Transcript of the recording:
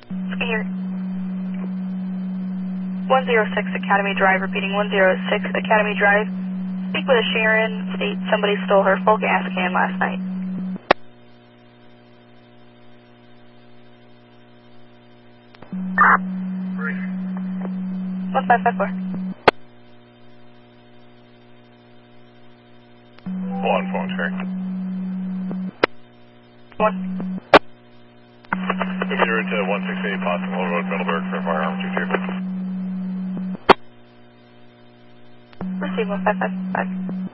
Here. 106 Academy Drive, repeating 106 Academy Drive. Speak with a Sharon, state somebody stole her full gas can last night. Three. 1554. One phone check. 1. Computer to 168 Possible Road, Middleburg for firearm 22. Receive 1555.